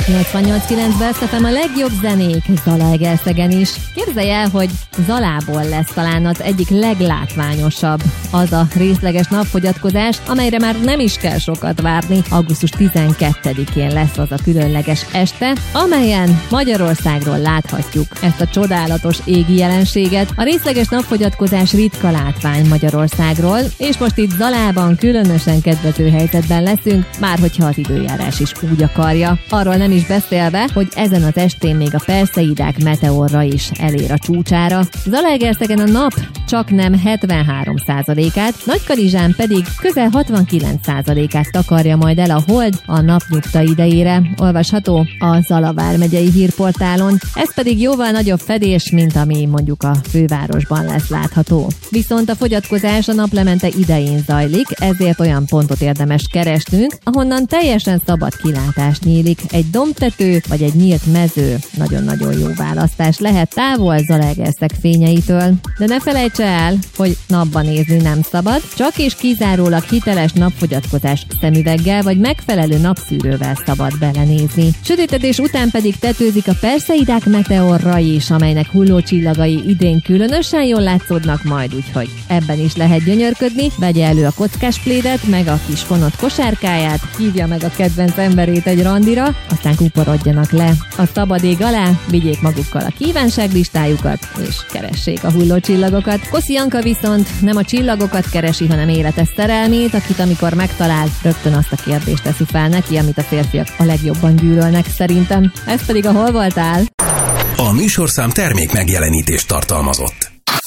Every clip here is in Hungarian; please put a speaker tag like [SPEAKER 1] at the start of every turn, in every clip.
[SPEAKER 1] 88.9 Besztefem a legjobb zenék Zalaegerszegen is. Képzelj el, hogy Zalából lesz talán az egyik leglátványosabb az a részleges napfogyatkozás, amelyre már nem is kell sokat várni. Augusztus 12-én lesz az a különleges este, amelyen Magyarországról láthatjuk ezt a csodálatos égi jelenséget. A részleges napfogyatkozás ritka látvány Magyarországról, és most itt Zalában különösen kedvező helyzetben leszünk, már hogyha az időjárás is úgy akarja. Arról nem is beszélve, hogy ezen az estén még a Perseidák meteorra is elér a csúcsára. Zalaegerszegen a nap csak nem 73%-át, Nagykanizsán pedig közel 69%-át takarja majd el a hold a napnyugta idejére. Olvasható a Zala vármegyei hírportálon. Ez pedig jóval nagyobb fedés, mint ami mondjuk a fővárosban lesz látható. Viszont a fogyatkozás a naplemente idején zajlik, ezért olyan pontot érdemes keresnünk, ahonnan teljesen szabad kilátás nyílik. Egy dombtető vagy egy nyílt mező nagyon-nagyon jó választás lehet távol Zalaegerszeg fényeitől. De ne felejts el, hogy napban nézni nem szabad, csak és kizárólag hiteles napfogyatkozás szemüveggel vagy megfelelő napszűrővel szabad belenézni. Sötétedés után pedig tetőzik a Perseidák meteorra is, amelynek hullócsillagai idén különösen jól látszódnak majd, úgyhogy ebben is lehet gyönyörködni. Vegye elő a kockásplédet, meg a kis fonott kosárkáját, hívja meg a kedvenc emberét egy randira, aztán kuporodjanak le a szabad ég alá, vigyék magukkal a kívánságlistájukat, és keressék a hullócsillagokat. Koszi Janka viszont nem a csillagokat keresi, hanem életes szerelmét, akit amikor megtalál, rögtön azt a kérdést teszi fel neki, amit a férfiak a legjobban gyűlölnek szerintem. Ez pedig a Hol voltál?
[SPEAKER 2] A műsorszám termék megjelenítést tartalmazott.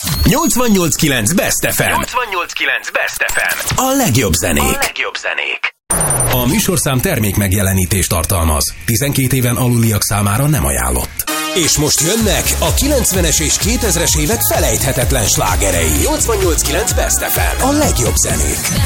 [SPEAKER 2] 88.9 Best FM. 88.9 Best FM. A legjobb zenék. A műsorszám termék megjelenítést tartalmaz. 12 éven aluliak számára nem ajánlott. És most jönnek a 90-es és 2000-es évek felejthetetlen slágerei. 88.9 Best FM. A legjobb zenék.